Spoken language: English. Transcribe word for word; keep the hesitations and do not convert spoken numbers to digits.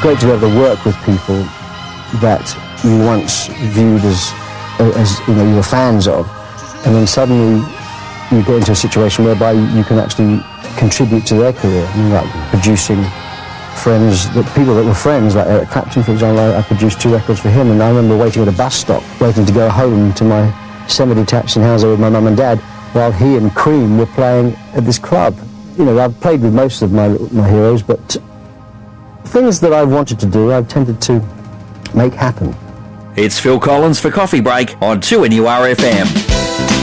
great to be able to work with people that you once viewed as, as you know, you were fans of, and then suddenly you get into a situation whereby you can actually contribute to their career, I mean, like producing friends, that people that were friends, like Eric Clapton, for example. I, I produced two records for him, and I remember waiting at a bus stop, waiting to go home to my semi-detached house with my mum and dad, while he and Cream were playing at this club. You know, I've played with most of my my heroes, but things that I've wanted to do, I've tended to make happen. It's Phil Collins for Coffee Break on two N U R F M.